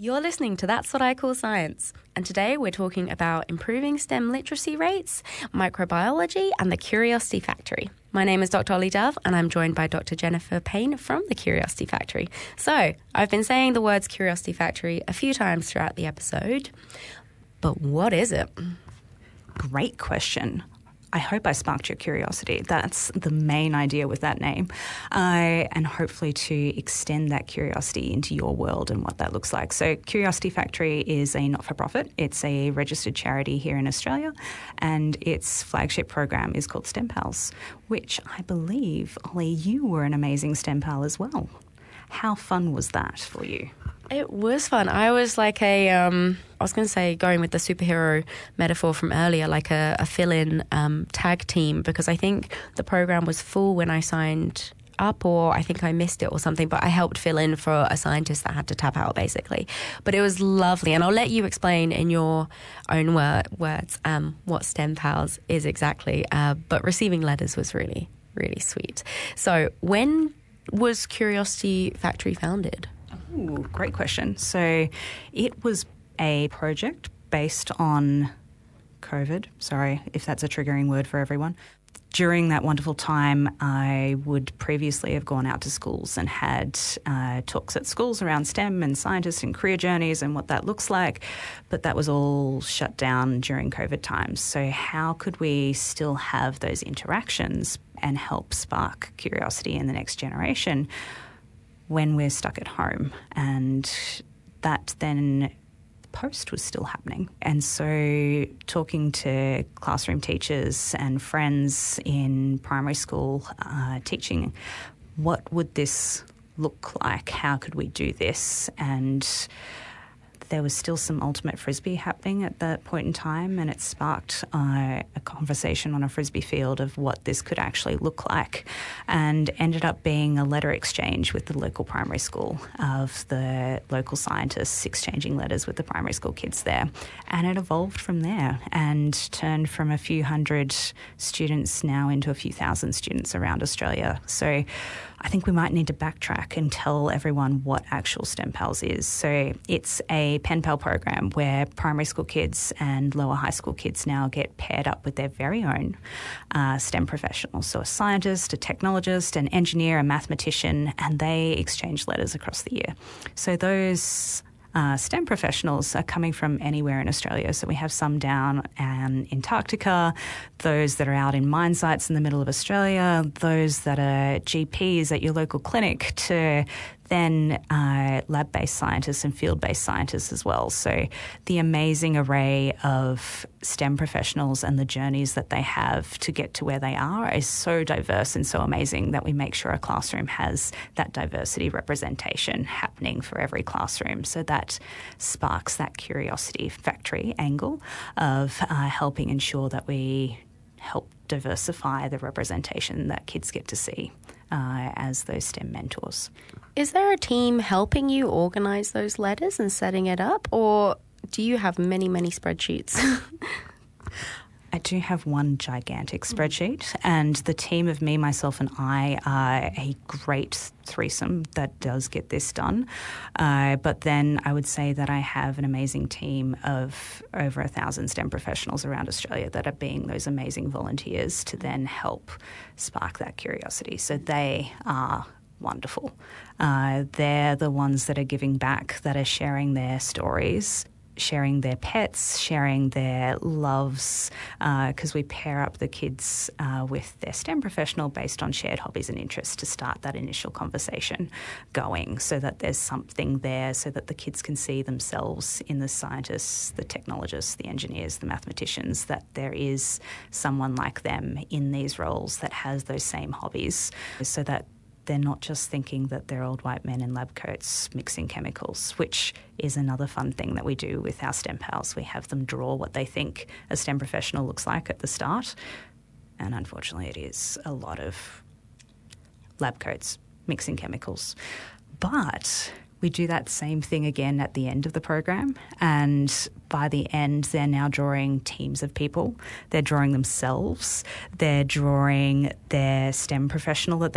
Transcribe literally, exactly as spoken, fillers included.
You're listening to That's What I Call Science, and today we're talking about improving STEM literacy rates, microbiology, and the Curiosity Factory. My name is Doctor Ollie Dove, and I'm joined by Doctor Jennifer Payne from the Curiosity Factory. So, I've been saying the words Curiosity Factory a few times throughout the episode, but what is it? Great question. I hope I sparked your curiosity. That's the main idea with that name. Uh, and hopefully to extend that curiosity into your world and what that looks like. So Curiosity Factory is a not-for-profit. It's a registered charity here in Australia, and its flagship program is called STEM Pals, which I believe, Ollie, you were an amazing STEM Pal as well. How fun was that for you? It was fun. I was like a, um, I was going to say, going with the superhero metaphor from earlier, like a, a fill-in um, tag team, because I think the program was full when I signed up, or I think I missed it or something, but I helped fill in for a scientist that had to tap out, basically. But it was lovely, and I'll let you explain in your own wor- words um, what STEM Pals is exactly, uh, but receiving letters was really, really sweet. So when was Curiosity Factory founded? Ooh, great question. So it was a project based on COVID. Sorry if that's a triggering word for everyone. During that wonderful time, I would previously have gone out to schools and had uh, talks at schools around STEM and scientists and career journeys and what that looks like, but that was all shut down during COVID times. So how could we still have those interactions and help spark curiosity in the next generation when we're stuck at home? And that then post was still happening. And so talking to classroom teachers and friends in primary school, uh, teaching, what would this look like? How could we do this? And there was still some ultimate frisbee happening at that point in time, and it sparked uh, a conversation on a frisbee field of what this could actually look like, and ended up being a letter exchange with the local primary school of the local scientists exchanging letters with the primary school kids there. And it evolved from there and turned from a few hundred students now into a few thousand students around Australia. So I think we might need to backtrack and tell everyone what actual STEM Pals is. So it's a pen pal program where primary school kids and lower high school kids now get paired up with their very own uh, STEM professionals. So a scientist, a technologist, an engineer, a mathematician, and they exchange letters across the year. So those Uh, STEM professionals are coming from anywhere in Australia. So we have some down um, in Antarctica, those that are out in mine sites in the middle of Australia, those that are G Ps at your local clinic, to then uh, lab-based scientists and field-based scientists as well. So the amazing array of STEM professionals and the journeys that they have to get to where they are is so diverse and so amazing that we make sure a classroom has that diversity representation happening for every classroom. So that sparks that Curiosity Factory angle of uh, helping ensure that we help diversify the representation that kids get to see uh, as those STEM mentors. Is there a team helping you organise those letters and setting it up, or do you have many, many spreadsheets? I do have one gigantic spreadsheet, and the team of me, myself and I are a great threesome that does get this done. Uh, but then I would say that I have an amazing team of over a thousand STEM professionals around Australia that are being those amazing volunteers to then help spark that curiosity. So they are wonderful. Uh, they're the ones that are giving back, that are sharing their stories, sharing their pets, sharing their loves, because uh, we pair up the kids uh, with their STEM professional based on shared hobbies and interests to start that initial conversation going, so that there's something there so that the kids can see themselves in the scientists, the technologists, the engineers, the mathematicians, that there is someone like them in these roles that has those same hobbies, so that they're not just thinking that they're old white men in lab coats mixing chemicals, which is another fun thing that we do with our STEM Pals. We have them draw what they think a STEM professional looks like at the start. And unfortunately, it is a lot of lab coats mixing chemicals. But we do that same thing again at the end of the program, and by the end they're now drawing teams of people. They're drawing themselves. They're drawing their STEM professional that